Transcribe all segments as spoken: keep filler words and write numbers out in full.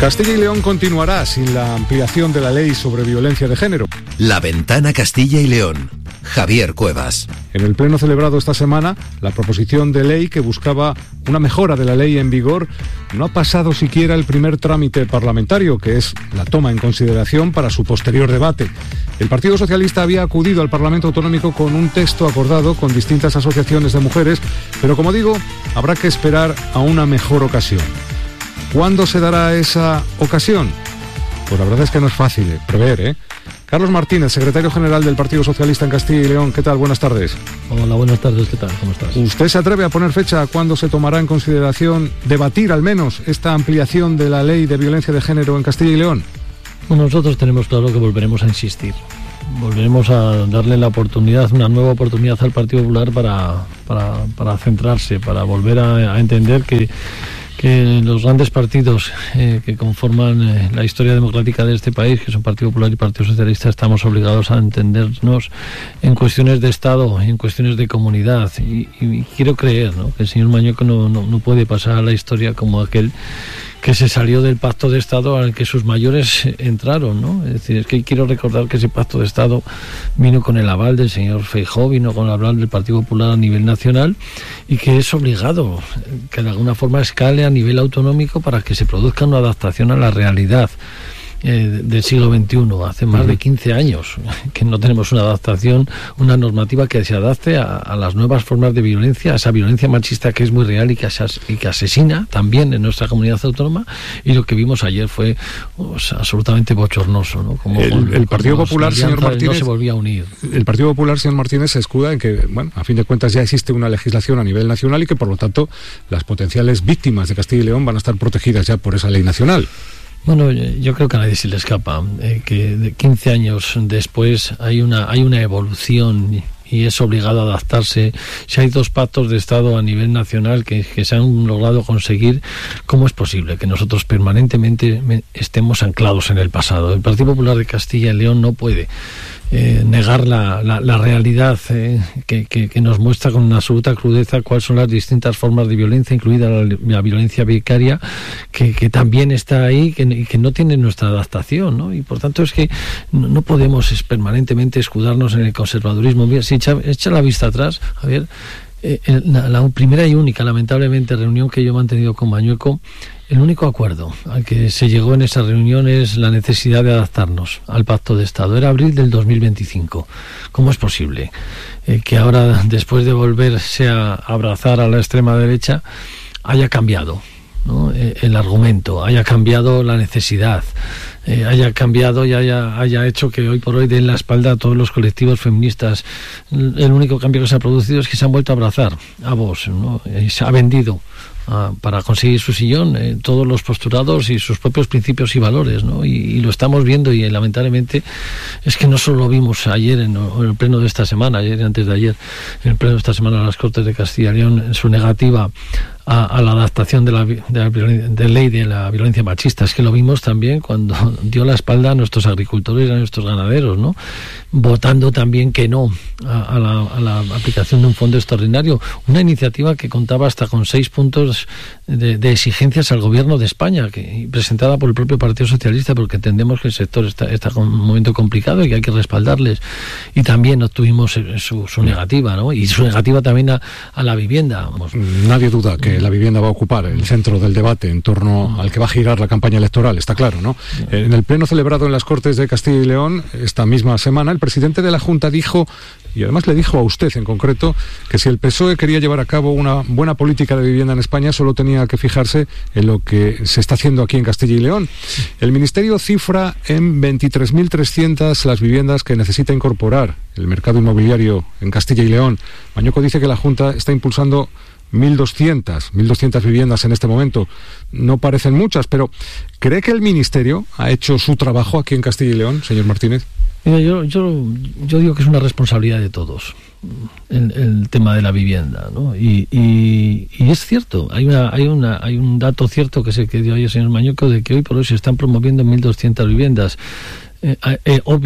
Castilla y León continuará sin la ampliación de la ley sobre violencia de género. La Ventana Castilla y León. Javier Cuevas. En el pleno celebrado esta semana, la proposición de ley que buscaba una mejora de la ley en vigor no ha pasado siquiera el primer trámite parlamentario, que es la toma en consideración para su posterior debate. El Partido Socialista había acudido al Parlamento Autonómico con un texto acordado con distintas asociaciones de mujeres, pero como digo, habrá que esperar a una mejor ocasión. ¿Cuándo se dará esa ocasión? Pues la verdad es que no es fácil prever, ¿eh? Carlos Martínez, secretario general del Partido Socialista en Castilla y León. ¿Qué tal? Buenas tardes. Hola, buenas tardes. ¿Qué tal? ¿Cómo estás? ¿Usted se atreve a poner fecha a cuándo se tomará en consideración, debatir al menos, esta ampliación de la ley de violencia de género en Castilla y León? Bueno, nosotros tenemos claro que volveremos a insistir. Volveremos a darle la oportunidad, una nueva oportunidad al Partido Popular para, para, para centrarse, para volver a, a entender que que los grandes partidos eh, que conforman eh, la historia democrática de este país, que son Partido Popular y Partido Socialista, estamos obligados a entendernos en cuestiones de Estado, en cuestiones de comunidad. Y, y quiero creer, ¿no?, que el señor Mañueco no, no, no puede pasar a la historia como aquel que se salió del pacto de Estado al que sus mayores entraron, ¿no? Es decir, es que quiero recordar que ese pacto de Estado vino con el aval del señor Feijóo, vino con el aval del Partido Popular a nivel nacional, y que es obligado que de alguna forma escale a nivel autonómico para que se produzca una adaptación a la realidad Eh, del siglo veintiuno, hace más uh-huh. de quince años que no tenemos una adaptación, una normativa que se adapte a, a las nuevas formas de violencia, a esa violencia machista que es muy real y que, asas, y que asesina también en nuestra comunidad autónoma. Y lo que vimos ayer fue pues, absolutamente bochornoso, ¿no? Como el, con, el Partido Popular, señor Martínez, no se volvía a unir. El Partido Popular, señor Martínez, se escuda en que, bueno, a fin de cuentas ya existe una legislación a nivel nacional y que por lo tanto las potenciales víctimas de Castilla y León van a estar protegidas ya por esa ley nacional. Bueno, yo creo que a nadie se le escapa eh, que de quince años después hay una hay una evolución y es obligado a adaptarse. Si hay dos pactos de Estado a nivel nacional que, que se han logrado conseguir, ¿cómo es posible que nosotros permanentemente estemos anclados en el pasado? El Partido Popular de Castilla y León no puede Eh, negar la, la, la realidad eh, que, que, que nos muestra con una absoluta crudeza cuáles son las distintas formas de violencia, incluida la, la violencia vicaria, que, que también está ahí, que, que no tiene nuestra adaptación, ¿no? Y por tanto es que no, no podemos es, permanentemente escudarnos en el conservadurismo. Mira, si echa, echa la vista atrás, Javier, eh, la, la primera y única, lamentablemente, reunión que yo he mantenido con Mañueco, el único acuerdo al que se llegó en esa reunión es la necesidad de adaptarnos al Pacto de Estado. Era abril del dos mil veinticinco. ¿Cómo es posible eh, que ahora, después de volverse a abrazar a la extrema derecha, haya cambiado, ¿no?, eh, el argumento, haya cambiado la necesidad, eh, haya cambiado y haya, haya hecho que hoy por hoy den la espalda a todos los colectivos feministas? El único cambio que se ha producido es que se han vuelto a abrazar a Vox, ¿no? Y se ha vendido Uh, para conseguir su sillón, eh, todos los postulados y sus propios principios y valores, ¿no? Y, y lo estamos viendo, y eh, lamentablemente es que no solo lo vimos ayer en, en el pleno de esta semana, ayer y antes de ayer, en el pleno de esta semana en las Cortes de Castilla y León, en su negativa a, a la adaptación de la, de la de ley de la violencia machista. Es que lo vimos también cuando dio la espalda a nuestros agricultores y a nuestros ganaderos, ¿no?, votando también que no a, a, la, a la aplicación de un fondo extraordinario, una iniciativa que contaba hasta con seis puntos de, de exigencias al gobierno de España, que presentada por el propio Partido Socialista, porque entendemos que el sector está, está en un momento complicado y que hay que respaldarles, y también obtuvimos su, su negativa, ¿no?, y su negativa también a, a la vivienda. Vamos. Nadie duda que la vivienda va a ocupar el centro del debate en torno al que va a girar la campaña electoral, está claro, ¿no? En el pleno celebrado en las Cortes de Castilla y León esta misma semana, el presidente de la Junta dijo, y además le dijo a usted en concreto, que si el P S O E quería llevar a cabo una buena política de vivienda en España, solo tenía que fijarse en lo que se está haciendo aquí en Castilla y León. El Ministerio cifra en veintitrés mil trescientas las viviendas que necesita incorporar el mercado inmobiliario en Castilla y León. Mañueco dice que la Junta está impulsando mil doscientas viviendas en este momento. No parecen muchas, pero ¿cree que el Ministerio ha hecho su trabajo aquí en Castilla y León, señor Martínez? Mira, yo, yo, yo digo que es una responsabilidad de todos el, el tema de la vivienda, ¿no? Y, y, y es cierto, hay una, hay una, hay un dato cierto que se que dio ayer el señor Mañueco, de que hoy por hoy se están promoviendo mil doscientas viviendas. Eh, eh, obvia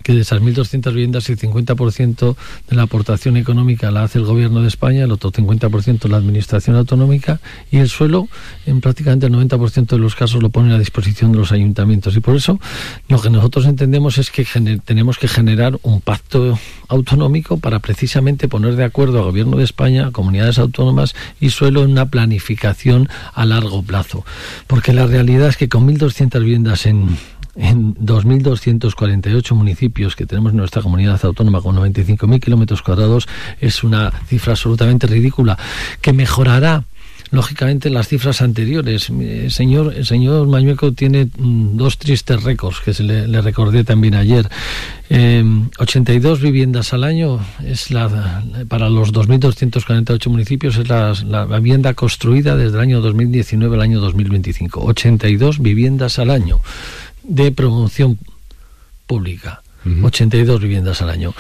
que de esas mil doscientas viviendas el cincuenta por ciento de la aportación económica la hace el gobierno de España, el otro cincuenta por ciento la administración autonómica, y el suelo en prácticamente el noventa por ciento de los casos lo ponen a disposición de los ayuntamientos. Y por eso lo que nosotros entendemos es que gener- tenemos que generar un pacto autonómico para precisamente poner de acuerdo al gobierno de España, comunidades autónomas y suelo en una planificación a largo plazo. Porque la realidad es que con mil doscientas viviendas en en dos mil doscientos cuarenta y ocho municipios que tenemos en nuestra comunidad autónoma con noventa y cinco mil kilómetros cuadrados es una cifra absolutamente ridícula, que mejorará lógicamente las cifras anteriores. El señor, el señor Mañueco tiene mm, dos tristes récords que se le, le recordé también ayer. Eh, ochenta y dos viviendas al año es la, para los dos mil doscientos cuarenta y ocho municipios es la, la vivienda construida desde el año dos mil diecinueve al año dos mil veinticinco. ochenta y dos viviendas al año de promoción pública. Uh-huh. ochenta y dos viviendas al año.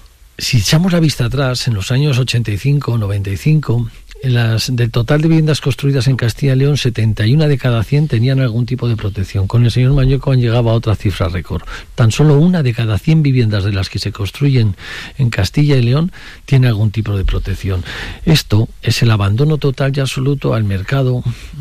Si echamos la vista atrás, en los años ochenta y cinco, noventa y cinco, en las, del total de viviendas construidas en Castilla y León, setenta y una de cada cien tenían algún tipo de protección. Con el señor Mañueco han llegado a otra cifra récord. Tan solo una de cada cien viviendas de las que se construyen en Castilla y León tiene algún tipo de protección. Esto es el abandono total y absoluto al mercado,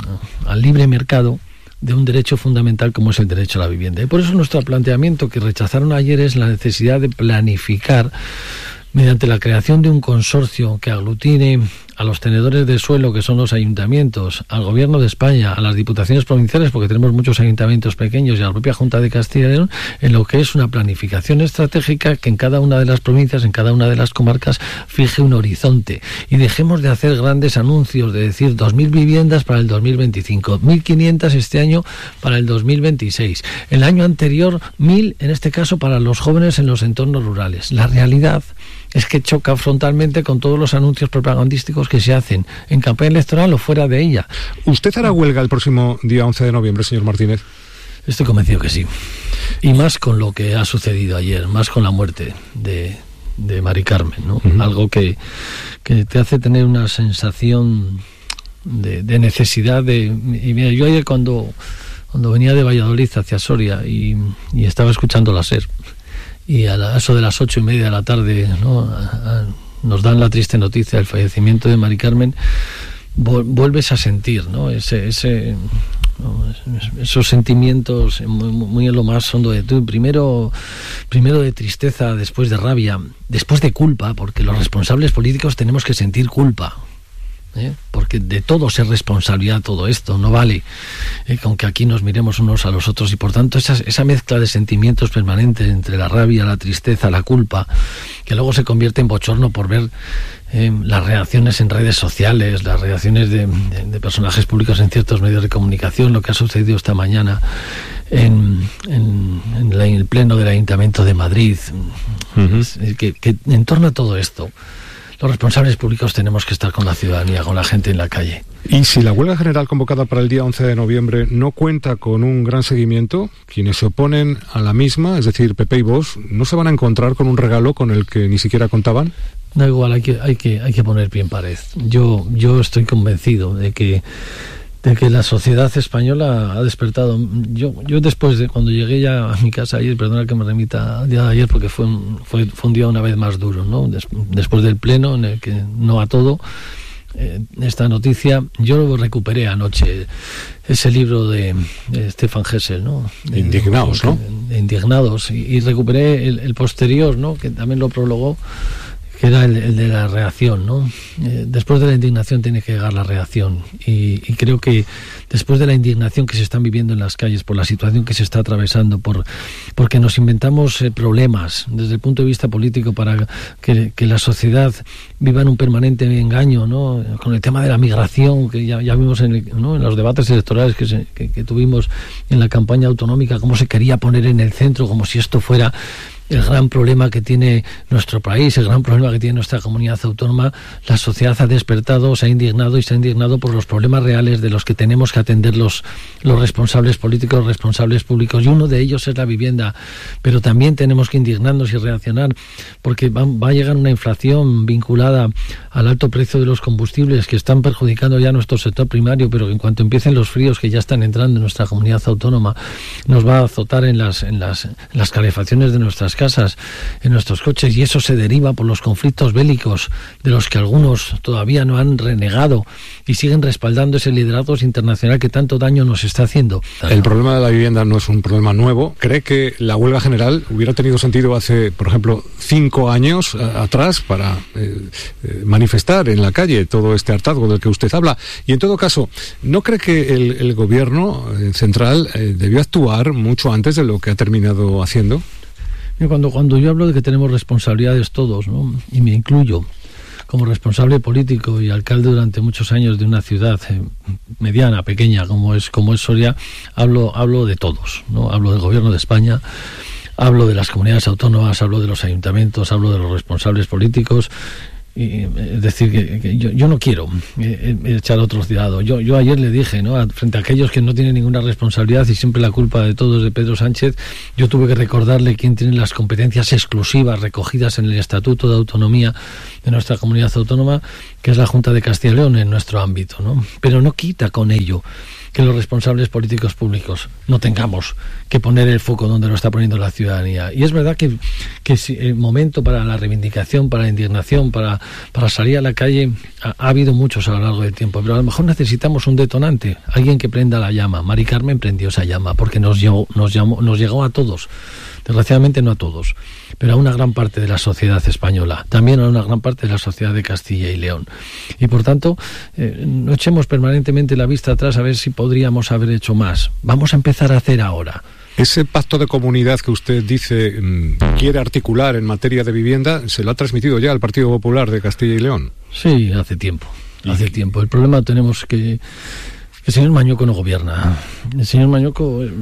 al libre mercado, de un derecho fundamental como es el derecho a la vivienda. Y por eso nuestro planteamiento que rechazaron ayer es la necesidad de planificar mediante la creación de un consorcio que aglutine a los tenedores de suelo, que son los ayuntamientos, al Gobierno de España, a las diputaciones provinciales, porque tenemos muchos ayuntamientos pequeños, y a la propia Junta de Castilla y León, en lo que es una planificación estratégica que en cada una de las provincias, en cada una de las comarcas, fije un horizonte. Y dejemos de hacer grandes anuncios, de decir dos mil viviendas para el dos mil veinticinco, mil quinientas este año para el dos mil veintiséis, el año anterior mil, en este caso, para los jóvenes en los entornos rurales. La realidad es que choca frontalmente con todos los anuncios propagandísticos que se hacen en campaña electoral o fuera de ella. ¿Usted hará huelga el próximo día once de noviembre, señor Martínez? Estoy convencido que sí. Y más con lo que ha sucedido ayer, más con la muerte de, de Mari Carmen, ¿no? Uh-huh. Algo que, que te hace tener una sensación de, de necesidad de... Y mira, yo ayer cuando, cuando venía de Valladolid hacia Soria y, y estaba escuchando la SER, y a, la, a eso de las ocho y media de la tarde, ¿no? a, a, nos dan la triste noticia del fallecimiento de Mari Carmen, vol, vuelves a sentir, ¿no? ese, ese, ¿no? esos sentimientos muy, muy en lo más hondo de tú. Primero, primero de tristeza, después de rabia, después de culpa, porque los responsables políticos tenemos que sentir culpa. ¿Eh? Porque de todos es responsabilidad todo esto, no vale eh, con que aquí nos miremos unos a los otros, y por tanto esa, esa mezcla de sentimientos permanentes entre la rabia, la tristeza, la culpa, que luego se convierte en bochorno por ver eh, las reacciones en redes sociales, las reacciones de, de, de personajes públicos en ciertos medios de comunicación, lo que ha sucedido esta mañana en, en, en, la, en el pleno del Ayuntamiento de Madrid. Uh-huh. es, es que, que en torno a todo esto los responsables públicos tenemos que estar con la ciudadanía, con la gente en la calle. Y si la huelga general convocada para el día once de noviembre no cuenta con un gran seguimiento, quienes se oponen a la misma, es decir, P P y Vox, ¿no se van a encontrar con un regalo con el que ni siquiera contaban? Da igual, hay que, hay que, hay que poner pie en pared. Yo, yo estoy convencido de que de que la sociedad española ha despertado. Yo, yo después de cuando llegué ya a mi casa ayer, perdona que me remita al día de ayer porque fue un, fue, fue un día una vez más duro, ¿no? Des, después del pleno en el que no a todo, eh, esta noticia, yo recuperé anoche ese libro de, de Stefan Hessel, ¿no? Indignados, ¿no? De Indignados, y, y recuperé el, el posterior, ¿no? Que también lo prologó, que era el, el de la reacción, ¿no? Eh, después de la indignación tiene que llegar la reacción, y, y creo que después de la indignación que se están viviendo en las calles por la situación que se está atravesando, por porque nos inventamos eh, problemas desde el punto de vista político para que, que la sociedad viva en un permanente engaño, ¿no? Con el tema de la migración, que ya, ya vimos en, el, ¿no? en los debates electorales que, se, que, que tuvimos en la campaña autonómica, cómo se quería poner en el centro, como si esto fuera el gran problema que tiene nuestro país, el gran problema que tiene nuestra comunidad autónoma. La sociedad ha despertado, se ha indignado y se ha indignado por los problemas reales de los que tenemos que atender los, los responsables políticos, los responsables públicos, y uno de ellos es la vivienda. Pero también tenemos que indignarnos y reaccionar, porque va, va a llegar una inflación vinculada al alto precio de los combustibles que están perjudicando ya nuestro sector primario, pero que en cuanto empiecen los fríos que ya están entrando en nuestra comunidad autónoma, nos va a azotar en las, en las, en las calefacciones de nuestras nuestras casas, en nuestros coches, y eso se deriva por los conflictos bélicos de los que algunos todavía no han renegado y siguen respaldando ese liderazgo internacional que tanto daño nos está haciendo. El problema de la vivienda no es un problema nuevo. ¿Cree que la huelga general hubiera tenido sentido hace, por ejemplo, cinco años a, atrás para eh, eh, manifestar en la calle todo este hartazgo del que usted habla? Y en todo caso, ¿no cree que el, el gobierno eh, central eh, debió actuar mucho antes de lo que ha terminado haciendo? Cuando, cuando yo hablo de que tenemos responsabilidades todos, ¿no?, y me incluyo como responsable político y alcalde durante muchos años de una ciudad eh, mediana, pequeña, como es como es Soria, hablo hablo de todos, ¿no? Hablo del gobierno de España, hablo de las comunidades autónomas, hablo de los ayuntamientos, hablo de los responsables políticos. Y, es decir, que, que yo, yo no quiero eh, echar a otro ciudadano. Yo, yo ayer le dije, ¿no?, frente a aquellos que no tienen ninguna responsabilidad y siempre la culpa de todos de Pedro Sánchez, yo tuve que recordarle quién tiene las competencias exclusivas recogidas en el Estatuto de Autonomía de nuestra comunidad autónoma, que es la Junta de Castilla y León en nuestro ámbito, ¿no? Pero no quita con ello que los responsables políticos públicos no tengamos que poner el foco donde lo está poniendo la ciudadanía. Y es verdad que, que el momento para la reivindicación, para la indignación, para, para salir a la calle, ha, ha habido muchos a lo largo del tiempo, pero a lo mejor necesitamos un detonante, alguien que prenda la llama. Mari Carmen prendió esa llama porque nos llegó, nos llamó, nos llegó a todos. Desgraciadamente no a todos, pero a una gran parte de la sociedad española, también a una gran parte de la sociedad de Castilla y León. Y por tanto, eh, no echemos permanentemente la vista atrás a ver si podríamos haber hecho más. Vamos a empezar a hacer ahora. Ese pacto de comunidad que usted dice mmm, quiere articular en materia de vivienda, ¿se lo ha transmitido ya al Partido Popular de Castilla y León? Sí, hace tiempo, hace tiempo. El problema tenemos que... El señor Mañueco no gobierna. El señor Mañueco... Eh,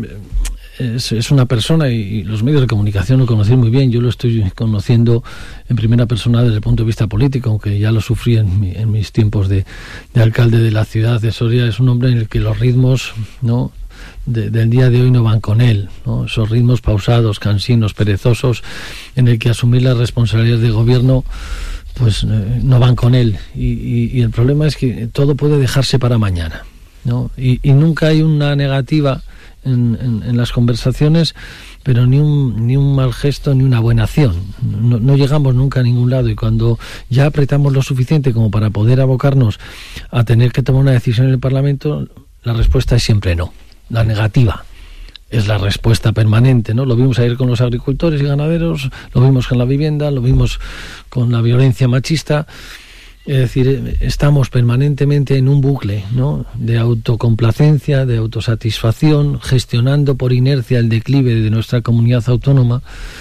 Es, es una persona, y los medios de comunicación lo conocen muy bien. Yo lo estoy conociendo en primera persona desde el punto de vista político, aunque ya lo sufrí en, mi, en mis tiempos de, de alcalde de la ciudad de Soria. Es un hombre en el que los ritmos, ¿no?, de, del día de hoy no van con él, ¿no? Esos ritmos pausados, cansinos, perezosos, en el que asumir las responsabilidades de gobierno pues eh, no van con él. Y, y, y el problema es que todo puede dejarse para mañana, ¿no? Y, y nunca hay una negativa En, en, en las conversaciones, pero ni un, ni un mal gesto ni una buena acción. No, no llegamos nunca a ningún lado, y cuando ya apretamos lo suficiente como para poder abocarnos a tener que tomar una decisión en el Parlamento, la respuesta es siempre no. La negativa es la respuesta permanente, ¿no? Lo vimos ayer con los agricultores y ganaderos, lo vimos con la vivienda, lo vimos con la violencia machista. Es decir, estamos permanentemente en un bucle, ¿no?, de autocomplacencia, de autosatisfacción, gestionando por inercia el declive de nuestra comunidad autónoma,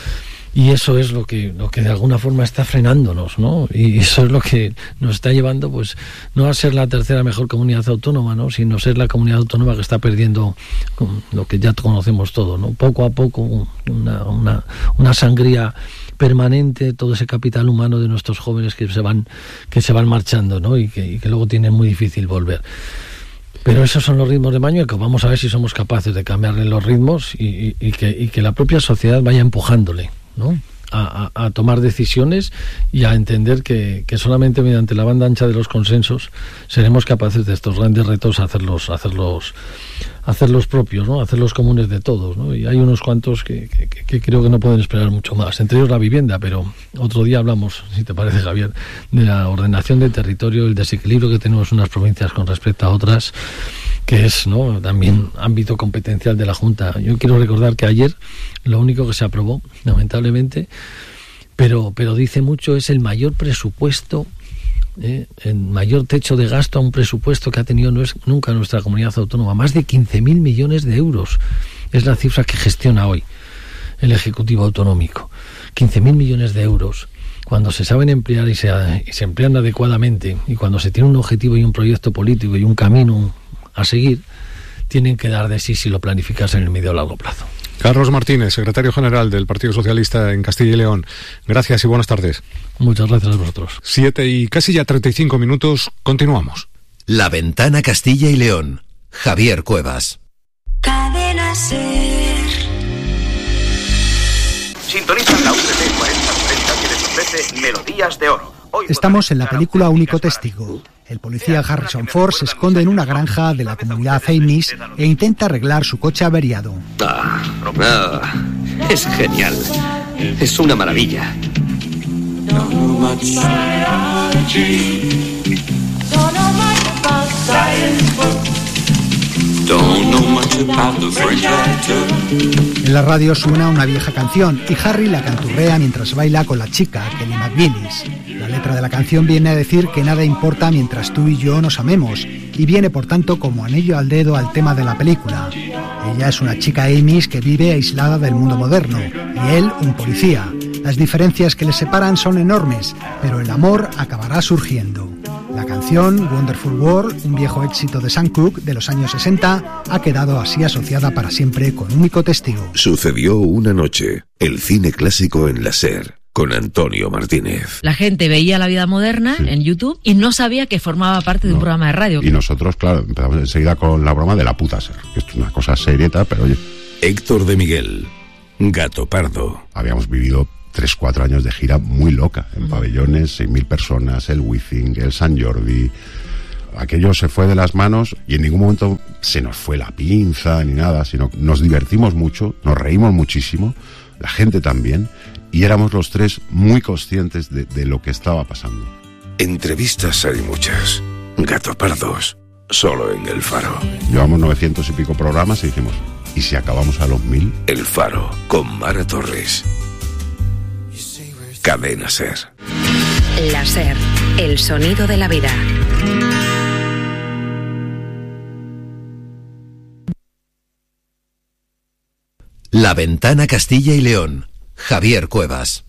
y eso es lo que lo que de alguna forma está frenándonos, ¿no? Y eso es lo que nos está llevando, pues, no a ser la tercera mejor comunidad autónoma, ¿no?, sino ser la comunidad autónoma que está perdiendo lo que ya conocemos todo, ¿no? Poco a poco, una, una, una sangría permanente, todo ese capital humano de nuestros jóvenes que se van que se van marchando, ¿no?, y que, y que luego tienen muy difícil volver. Pero esos son los ritmos de Mañueco. Vamos a ver si somos capaces de cambiarle los ritmos y, y, y, que, y que la propia sociedad vaya empujándole, ¿no?, a, a, a tomar decisiones y a entender que, que solamente mediante la banda ancha de los consensos seremos capaces de estos grandes retos hacerlos hacerlos hacerlos propios, ¿no?, hacerlos comunes de todos, ¿no? Y hay unos cuantos que, que, que creo que no pueden esperar mucho más, entre ellos la vivienda. Pero otro día hablamos, si te parece, Javier, de la ordenación del territorio, el desequilibrio que tenemos en unas provincias con respecto a otras, que es, ¿no?, también ámbito competencial de la Junta. Yo quiero recordar que ayer lo único que se aprobó, lamentablemente, pero, pero dice mucho, es el mayor presupuesto, eh, el mayor techo de gasto a un presupuesto que ha tenido no es, nunca nuestra comunidad autónoma. Más de quince mil millones de euros es la cifra que gestiona hoy el Ejecutivo Autonómico. quince mil millones de euros. Cuando se saben emplear y se, y se emplean adecuadamente, y cuando se tiene un objetivo y un proyecto político y un camino a seguir, tienen que dar de sí si lo planificas en el medio o largo plazo. Carlos Martínez, secretario general del Partido Socialista en Castilla y León. Gracias y buenas tardes. Muchas gracias a vosotros. Siete y casi ya treinta y cinco minutos. Continuamos. La Ventana Castilla y León. Javier Cuevas. Cadena Ser. Sintonizan la U T C cuarenta cuarenta que les ofrece Melodías de Oro. Hoy Estamos en la película Único Testigo. El policía Harrison Ford se esconde en una granja de la comunidad Amish e intenta arreglar su coche averiado. Ah, ah, es genial. Es una maravilla. En la radio suena una vieja canción y Harry la canturrea mientras baila con la chica, Kelly McGillis. La letra de la canción viene a decir que nada importa mientras tú y yo nos amemos, y viene por tanto como anillo al dedo al tema de la película. Ella es una chica Amish que vive aislada del mundo moderno, y él un policía. Las diferencias que les separan son enormes, pero el amor acabará surgiendo. La canción Wonderful World, un viejo éxito de Sam Cooke de los años sesenta, ha quedado así asociada para siempre con Único Testigo. Sucedió una noche, el cine clásico en la SER, con Antonio Martínez. La gente veía La Vida Moderna sí. en YouTube y no sabía que formaba parte de no. un programa de radio. Y nosotros, claro, empezamos enseguida con la broma de la puta SER, que es una cosa serieta, pero oye... Héctor de Miguel, Gato Pardo. Habíamos vivido tres, cuatro años de gira muy loca, en uh-huh. pabellones, seis mil personas, el Wizzing, el San Jordi. Aquello se fue de las manos y en ningún momento se nos fue la pinza ni nada, sino nos divertimos mucho, nos reímos muchísimo, la gente también, y éramos los tres muy conscientes de, de lo que estaba pasando. Entrevistas hay muchas, Gato Pardos, solo en El Faro. Llevamos novecientos y pico programas y dijimos, ¿y si acabamos a los mil? El Faro, con Mara Torres. Cadena SER. La SER, el sonido de la vida. La Ventana Castilla y León. Javier Cuevas.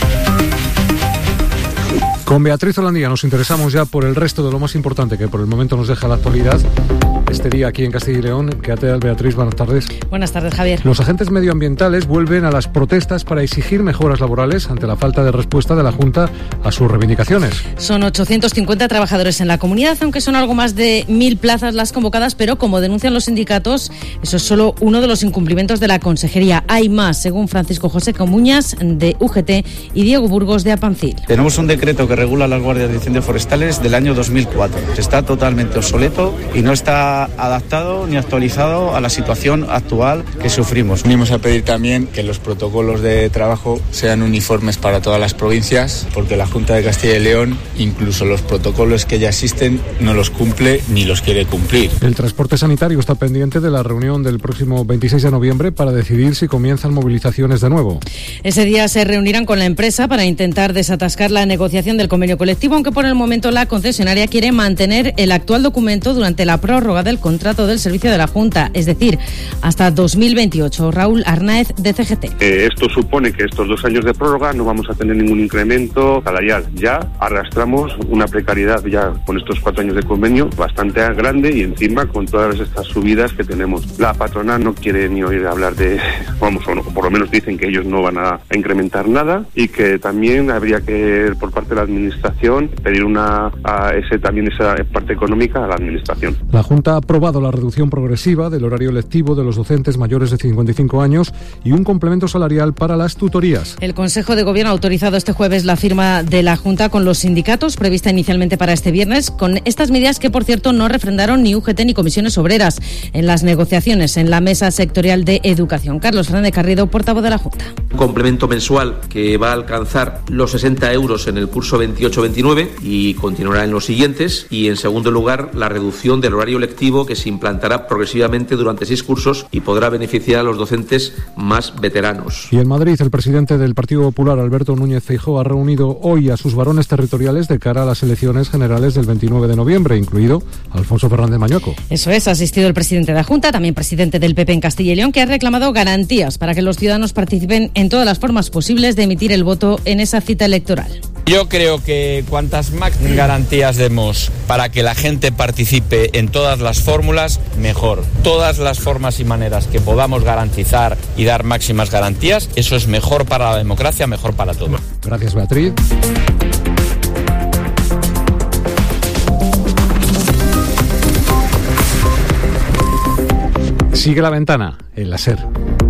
Con Beatriz Holandía nos interesamos ya por el resto de lo más importante que por el momento nos deja la actualidad. Este día aquí en Castilla y León. ¿Qué tal, Beatriz? Buenas tardes. Buenas tardes, Javier. Los agentes medioambientales vuelven a las protestas para exigir mejoras laborales ante la falta de respuesta de la Junta a sus reivindicaciones. Son ochocientos cincuenta trabajadores en la comunidad, aunque son algo más de mil plazas las convocadas, pero como denuncian los sindicatos, eso es solo uno de los incumplimientos de la consejería. Hay más, según Francisco José Comuñas, de U G T, y Diego Burgos, de Apancil. Tenemos un decreto que regula las guardias de incendios forestales del año dos mil cuatro. Está totalmente obsoleto y no está adaptado ni actualizado a la situación actual que sufrimos. Venimos a pedir también que los protocolos de trabajo sean uniformes para todas las provincias, porque la Junta de Castilla y León, incluso los protocolos que ya existen, no los cumple ni los quiere cumplir. El transporte sanitario está pendiente de la reunión del próximo veintiséis de noviembre para decidir si comienzan movilizaciones de nuevo. Ese día se reunirán con la empresa para intentar desatascar la negociación del convenio colectivo, aunque por el momento la concesionaria quiere mantener el actual documento durante la prórroga del contrato del servicio de la Junta, es decir, hasta dos mil veintiocho. Raúl Arnáez, de C G T. Eh, esto supone que estos dos años de prórroga no vamos a tener ningún incremento salarial. Ya arrastramos una precariedad ya con estos cuatro años de convenio bastante grande y encima con todas estas subidas que tenemos. La patronal no quiere ni oír hablar de, vamos, o no, por lo menos dicen que ellos no van a, a incrementar nada y que también habría que, por parte de la administración, pedir una a ese también esa parte económica a la administración. La Junta ha aprobado la reducción progresiva del horario lectivo de los docentes mayores de cincuenta y cinco años y un complemento salarial para las tutorías. El Consejo de Gobierno ha autorizado este jueves la firma de la Junta con los sindicatos, prevista inicialmente para este viernes, con estas medidas que, por cierto, no refrendaron ni U G T ni comisiones obreras en las negociaciones en la Mesa Sectorial de Educación. Carlos Fernández Carrido, portavoz de la Junta. Un complemento mensual que va a alcanzar los sesenta euros en el curso veintiocho veintinueve y continuará en los siguientes. Y, en segundo lugar, la reducción del horario lectivo que se implantará progresivamente durante seis cursos y podrá beneficiar a los docentes más veteranos. Y en Madrid, el presidente del Partido Popular, Alberto Núñez Feijóo, ha reunido hoy a sus varones territoriales de cara a las elecciones generales del veintinueve de noviembre, incluido Alfonso Fernández Mañueco. Eso es, ha asistido el presidente de la Junta, también presidente del P P en Castilla y León, que ha reclamado garantías para que los ciudadanos participen en todas las formas posibles de emitir el voto en esa cita electoral. Yo creo que cuantas más garantías demos para que la gente participe en todas las fórmulas, mejor. Todas las formas y maneras que podamos garantizar y dar máximas garantías, eso es mejor para la democracia, mejor para todos. Gracias, Beatriz. Sigue La Ventana en la SER.